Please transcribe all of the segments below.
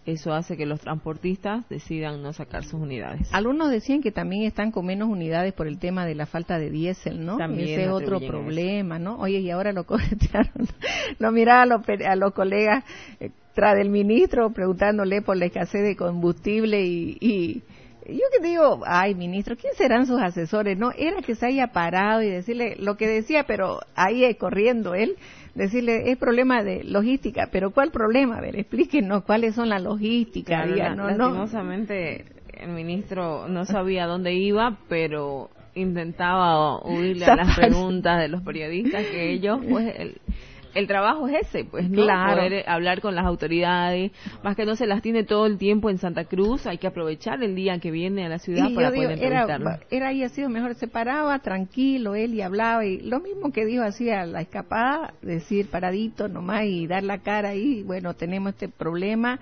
eso hace que los transportistas decidan no sacar sus unidades. Algunos decían que también están con menos unidades por el tema de la falta de diésel, ¿no? También ese es otro problema, ¿no? Oye, y ahora lo corretearon. No, mira a los colegas tras del ministro preguntándole por la escasez de combustible y yo que digo, ay, ministro, ¿quién serán sus asesores? No, era que se haya parado y decirle lo que decía, pero ahí corriendo él, decirle, es problema de logística, pero ¿cuál problema? A ver, explíquenos cuáles son las logísticas. Claro, lastimosamente el ministro no sabía dónde iba, pero intentaba huirle a las preguntas de los periodistas, que ellos, pues, el trabajo es ese, pues, ¿no? Claro. Poder hablar con las autoridades, más que no se las tiene todo el tiempo en Santa Cruz, hay que aprovechar el día que viene a la ciudad y para yo digo, poder entrevistarlo. Era ahí sido mejor, se paraba tranquilo él y hablaba, y lo mismo que dijo así a la escapada, decir paradito nomás y dar la cara ahí, bueno, tenemos este problema,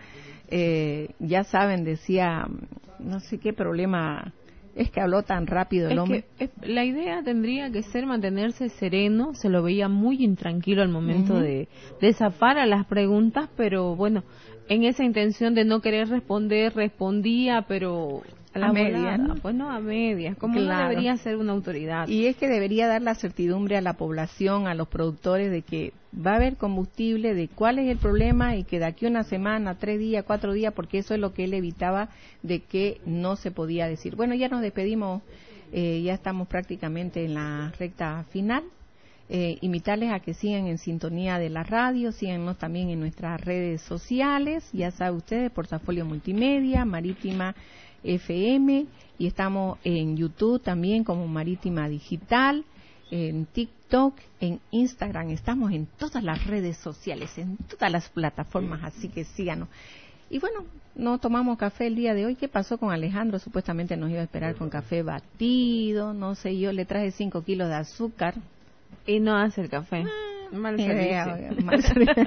ya saben, decía, no sé qué problema. Es que habló tan rápido el hombre. La idea tendría que ser mantenerse sereno, se lo veía muy intranquilo al momento de zafar a las preguntas, pero bueno, en esa intención de no querer responder, respondía, pero a medias, ¿no? Pues no a medias, como no debería ser una autoridad. Y es que debería dar la certidumbre a la población, a los productores, de que va a haber combustible, de cuál es el problema y que de aquí una semana, 3 días, 4 días, porque eso es lo que él evitaba de que no se podía decir. Bueno, ya nos despedimos, ya estamos prácticamente en la recta final. Invitarles a que sigan en sintonía de la radio, síganos también en nuestras redes sociales, ya saben ustedes, Portafolio Multimedia, Marítima FM, y estamos en YouTube también como Marítima Digital, en TikTok, en Instagram, estamos en todas las redes sociales, en todas las plataformas, así que síganos. Y bueno, no tomamos café el día de hoy. ¿Qué pasó con Alejandro? Supuestamente nos iba a esperar con café batido, no sé, yo le traje 5 kilos de azúcar. Y no hace el café. Mal servicio. Mal servicio.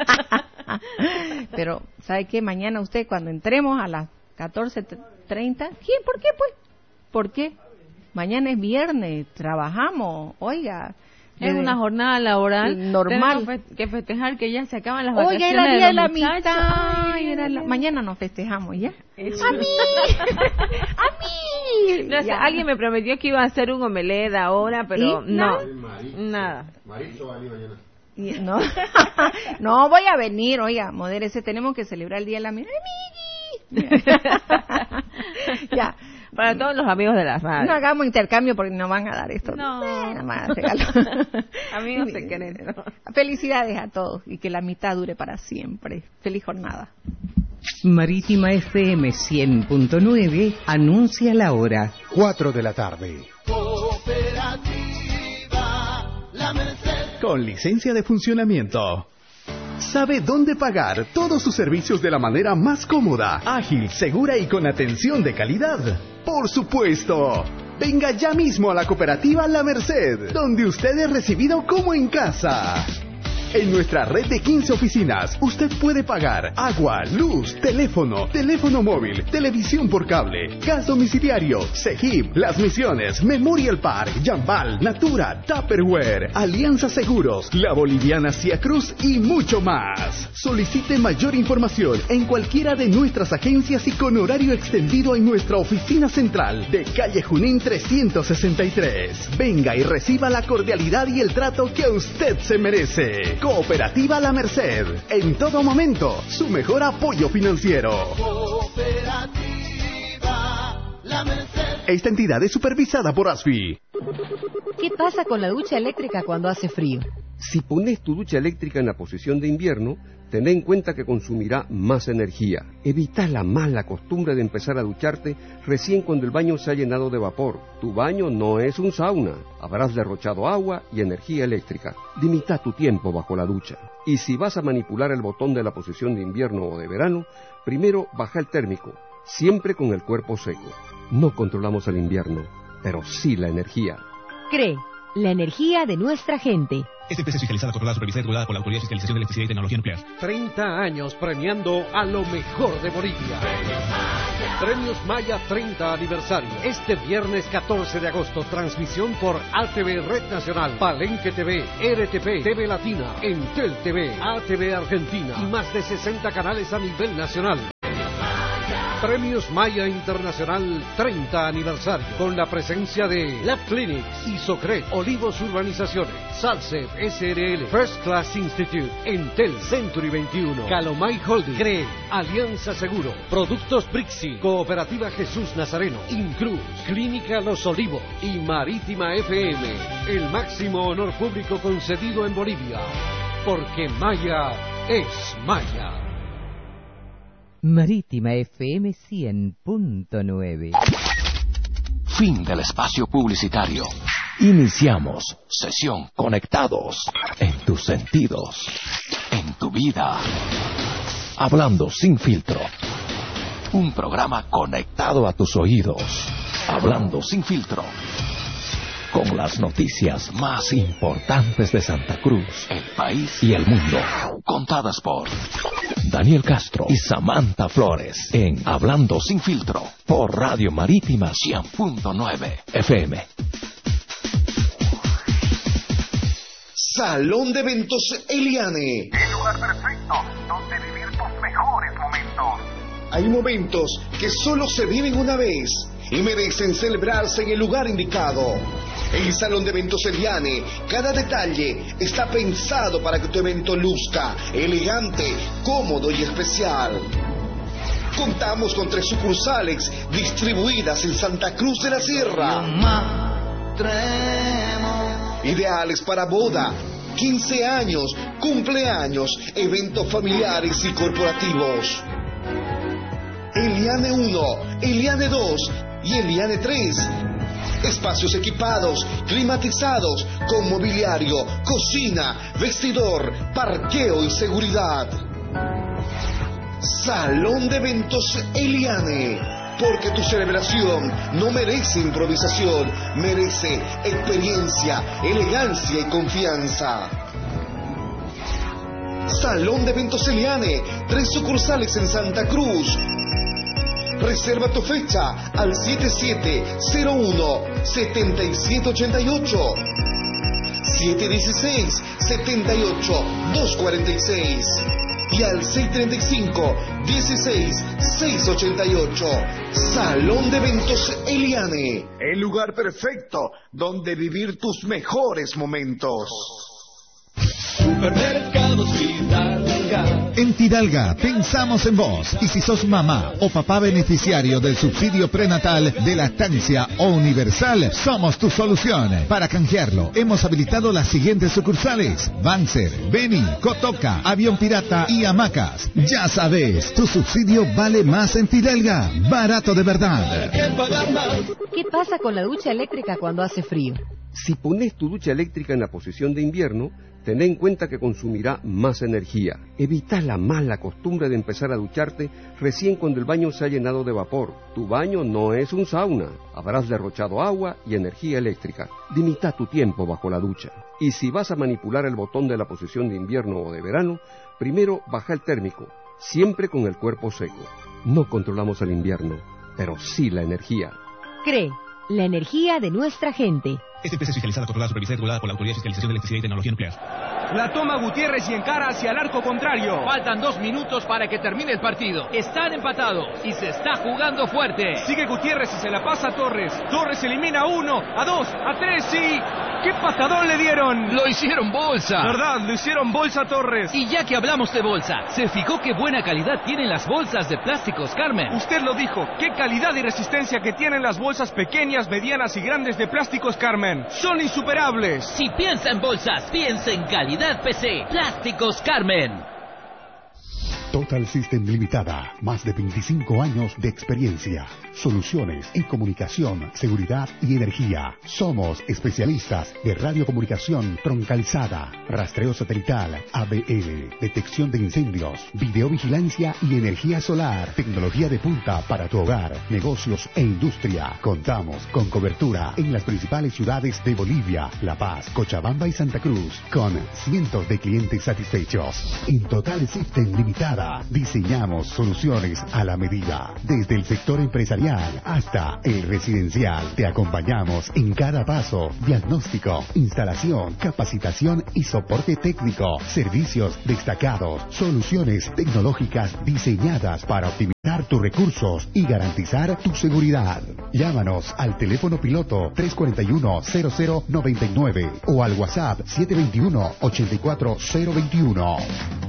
Pero, ¿sabe qué? Mañana usted, cuando entremos a las 14:30, ¿quién? ¿Por qué, pues? ¿Por qué? Mañana es viernes, trabajamos, oiga. Es una jornada laboral normal. Tenemos que festejar que ya se acaban las vacaciones. Oiga, era día de la muchachos. mitad. Mañana nos festejamos, ¿ya? Eso. ¡A mí! No, o sea, alguien me prometió que iba a hacer un omelette ahora, pero no. Nada. No, no voy a venir, oiga, modérese, tenemos que celebrar el día de la mitad. Ya. Para todos los amigos de la radio. No hagamos intercambio porque nos van a dar esto. No. Nada más regalo. Amigos se quieren. ¿No? Felicidades a todos y que la mitad dure para siempre. Feliz jornada. Marítima FM 100.9 anuncia la hora. 4 de la tarde. Cooperativa La Merced. Con licencia de funcionamiento. Sabe dónde pagar todos sus servicios de la manera más cómoda, ágil, segura y con atención de calidad. ¡Por supuesto! Venga ya mismo a la cooperativa La Merced, donde usted es recibido como en casa. En nuestra red de 15 oficinas, usted puede pagar agua, luz, teléfono móvil, televisión por cable, gas domiciliario, CEGIP, Las Misiones, Memorial Park, Jambal, Natura, Tupperware, Alianza Seguros, La Boliviana Cia Cruz y mucho más. Solicite mayor información en cualquiera de nuestras agencias y con horario extendido en nuestra oficina central de calle Junín 363. Venga y reciba la cordialidad y el trato que usted se merece. Cooperativa La Merced, en todo momento, su mejor apoyo financiero. Cooperativa La Merced. Esta entidad es supervisada por ASFI. ¿Qué pasa con la ducha eléctrica cuando hace frío? Si pones tu ducha eléctrica en la posición de invierno, ten en cuenta que consumirá más energía. Evita la mala costumbre de empezar a ducharte recién cuando el baño se ha llenado de vapor. Tu baño no es un sauna. Habrás derrochado agua y energía eléctrica. Limita tu tiempo bajo la ducha. Y si vas a manipular el botón de la posición de invierno o de verano, primero baja el térmico, siempre con el cuerpo seco. No controlamos el invierno, pero sí la energía. CRE, la energía de nuestra gente. Esta empresa es fiscalizada, controlada, supervisada y regulada por la Autoridad de Fiscalización de Electricidad y Tecnología Nuclear. 30 años premiando a lo mejor de Bolivia. Premios Maya 30 aniversario. Este viernes 14 de agosto, transmisión por ATV Red Nacional, Palenque TV, RTP, TV Latina, Entel TV, ATV Argentina y más de 60 canales a nivel nacional. Premios Maya Internacional 30 aniversario, con la presencia de Lab Clinics, Isocred, Olivos Urbanizaciones, Salsed SRL, First Class Institute, Entel, Century 21, Calomay Holding, CRE, Alianza Seguro, Productos Brixi, Cooperativa Jesús Nazareno, Incruz, Clínica Los Olivos y Marítima FM, el máximo honor público concedido en Bolivia, porque Maya es Maya. Marítima FM 100.9. Fin del espacio publicitario. Iniciamos sesión Conectados en tus sentidos, en tu vida. Hablando sin filtro. Un programa conectado a tus oídos. Hablando sin filtro. Con las noticias más importantes de Santa Cruz, el país y el mundo. Contadas por Daniel Castro y Samantha Flores en Hablando sin filtro por Radio Marítima 100.9 FM. Salón de Eventos Eliane. El lugar perfecto donde vivir tus mejores momentos. Hay momentos que solo se viven una vez y merecen celebrarse en el lugar indicado. En el Salón de Eventos Eliane, cada detalle está pensado para que tu evento luzca elegante, cómodo y especial. Contamos con 3 sucursales distribuidas en Santa Cruz de la Sierra. Ideales para boda, 15 años, cumpleaños, eventos familiares y corporativos. Eliane 1, Eliane 2 y Eliane 3. Espacios equipados, climatizados, con mobiliario, cocina, vestidor, parqueo y seguridad. Salón de Eventos Eliane. Porque tu celebración no merece improvisación, merece experiencia, elegancia y confianza. Salón de Eventos Eliane, 3 sucursales en Santa Cruz. Reserva tu fecha al 7701-7788, 716-78-246 y al 635-16-688. Salón de Eventos Eliane. El lugar perfecto donde vivir tus mejores momentos. Supermercados Fidalga. En Fidalga pensamos en vos, y si sos mamá o papá beneficiario del subsidio prenatal de lactancia o universal, somos tu solución. Para canjearlo, hemos habilitado las siguientes sucursales: Banzer, Beni, Cotoca, Avión Pirata y Hamacas. Ya sabes, tu subsidio vale más en Fidalga, barato de verdad. ¿Qué pasa con la ducha eléctrica cuando hace frío? Si pones tu ducha eléctrica en la posición de invierno, ten en cuenta que consumirá más energía. Evita la mala costumbre de empezar a ducharte recién cuando el baño se ha llenado de vapor. Tu baño no es un sauna. Habrás derrochado agua y energía eléctrica. Limita tu tiempo bajo la ducha. Y si vas a manipular el botón de la posición de invierno o de verano, primero baja el térmico, siempre con el cuerpo seco. No controlamos el invierno, pero sí la energía. CRE, la energía de nuestra gente. Esta empresa es fiscalizada, controlada, supervisada y regulada por la Autoridad de Fiscalización de Electricidad y Tecnología Nuclear. La toma Gutiérrez y encara hacia el arco contrario. Faltan 2 minutos para que termine el partido. Están empatados y se está jugando fuerte. Sigue Gutiérrez y se la pasa a Torres. Torres elimina a 1, a 2, a 3 y... ¡qué patadón le dieron! Lo hicieron bolsa. ¿Verdad? Lo hicieron bolsa Torres. Y ya que hablamos de bolsa, ¿se fijó qué buena calidad tienen las bolsas de Plásticos Carmen? Usted lo dijo. ¡Qué calidad y resistencia que tienen las bolsas pequeñas, medianas y grandes de Plásticos Carmen! ¡Son insuperables! Si piensa en bolsas, piensa en calidad PC. Plásticos Carmen. Total System Limitada, más de 25 años de experiencia, soluciones en comunicación, seguridad y energía. Somos especialistas de radiocomunicación troncalizada, rastreo satelital, ABL, detección de incendios, videovigilancia y energía solar, tecnología de punta para tu hogar, negocios e industria. Contamos con cobertura en las principales ciudades de Bolivia, La Paz, Cochabamba y Santa Cruz, con cientos de clientes satisfechos. En Total System Limitada casa. Diseñamos soluciones a la medida. Desde el sector empresarial hasta el residencial. Te acompañamos en cada paso. Diagnóstico, instalación, capacitación y soporte técnico. Servicios destacados. Soluciones tecnológicas diseñadas para optimizar tus recursos y garantizar tu seguridad. Llámanos al teléfono piloto 341-0099 o al WhatsApp 721-84021.